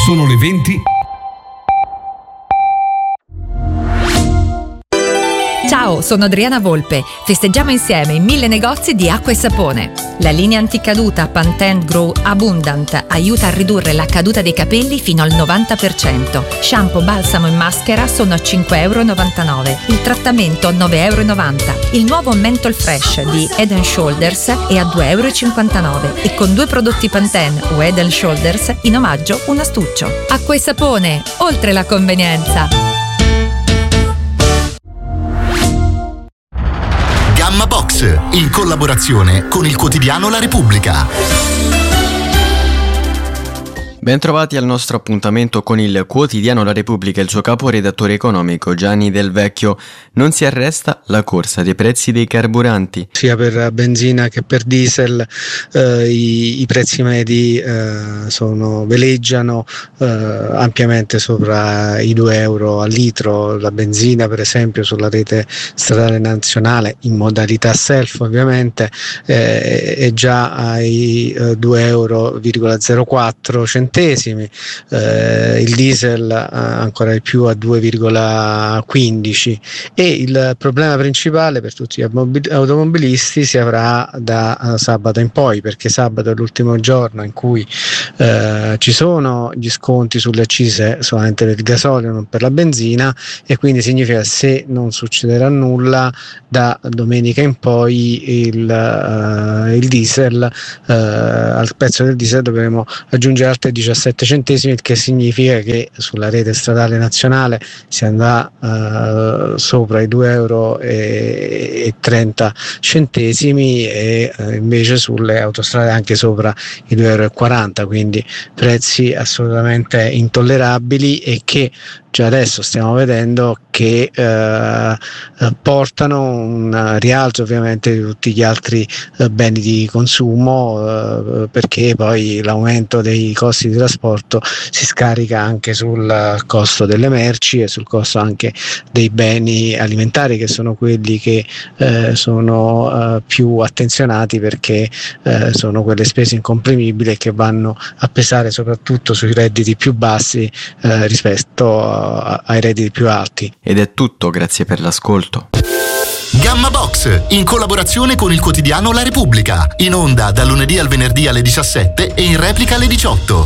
Sono le 20. Ciao, sono Adriana Volpe. Festeggiamo insieme i 1000 negozi di acqua e sapone. La linea anticaduta Pantene Grow Abundant aiuta a ridurre la caduta dei capelli fino al 90%. Shampoo, balsamo e maschera sono a €5,99. Il trattamento a €9,90. Il nuovo Menthol Fresh di Head & Shoulders è a €2,59 e con 2 prodotti Pantene o Head & Shoulders in omaggio un astuccio. Acqua e sapone, oltre la convenienza. Gamma Box, in collaborazione con il quotidiano La Repubblica. Bentrovati al nostro appuntamento con il quotidiano La Repubblica e il suo caporedattore economico Gianni Del Vecchio. Non si arresta la corsa dei prezzi dei carburanti. Sia per benzina che per diesel i prezzi medi veleggiano ampiamente sopra i €2 al litro. La benzina, per esempio, sulla rete stradale nazionale in modalità self ovviamente è già ai €2,04 centesimi, il diesel ancora di più a 2,15, e il problema principale per tutti gli automobilisti si avrà da sabato in poi, perché sabato è l'ultimo giorno in cui ci sono gli sconti sulle accise solamente per il gasolio, non per la benzina, e quindi significa, se non succederà nulla, da domenica in poi il diesel, al prezzo del diesel dovremo aggiungere altri 17 centesimi, il che significa che sulla rete stradale nazionale si andrà sopra i €2,30 e invece sulle autostrade anche sopra i €2,40, quindi prezzi assolutamente intollerabili, e che già adesso stiamo vedendo che portano un rialzo ovviamente di tutti gli altri beni di consumo, perché poi l'aumento dei costi di trasporto si scarica anche sul costo delle merci e sul costo anche dei beni alimentari, che sono quelli che sono più attenzionati, perché sono quelle spese incomprimibili che vanno a pesare soprattutto sui redditi più bassi rispetto ai redditi più alti. Ed è tutto, grazie per l'ascolto. Gamma Box, in collaborazione con il quotidiano La Repubblica, in onda dal lunedì al venerdì alle 17 e in replica alle 18.